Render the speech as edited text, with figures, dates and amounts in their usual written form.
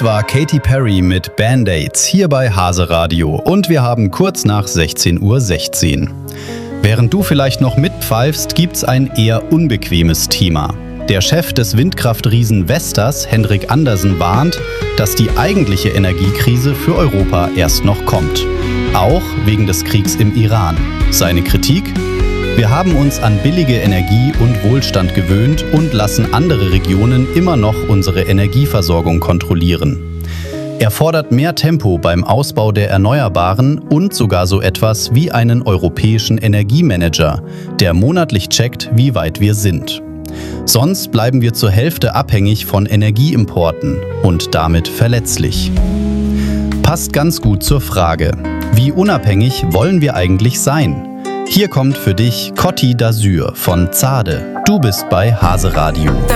Das war Katy Perry mit Band-Aids hier bei Hase Radio und wir haben kurz nach 16:16 Uhr. Während du vielleicht noch mitpfeifst, gibt's ein eher unbequemes Thema. Der Chef des Windkraftriesen Vestas, Henrik Andersen, warnt, dass die eigentliche Energiekrise für Europa erst noch kommt. Auch wegen des Kriegs im Iran. Seine Kritik? Wir haben uns an billige Energie und Wohlstand gewöhnt und lassen andere Regionen immer noch unsere Energieversorgung kontrollieren. Er fordert mehr Tempo beim Ausbau der Erneuerbaren und sogar so etwas wie einen europäischen Energiemanager, der monatlich checkt, wie weit wir sind. Sonst bleiben wir zur Hälfte abhängig von Energieimporten und damit verletzlich. Passt ganz gut zur Frage: Wie unabhängig wollen wir eigentlich sein? Hier kommt für dich Côte d'Azur von Zade. Du bist bei Hase Radio.